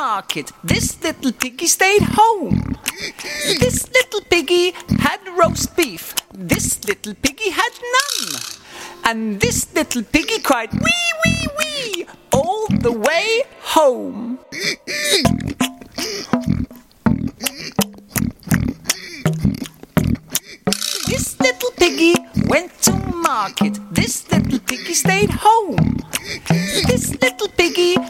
market. This little piggy stayed home. This little piggy had roast beef. This little piggy had none. And this little piggy cried, wee, wee, wee, all the way home. This little piggy went to market. This little piggy stayed home. This little piggy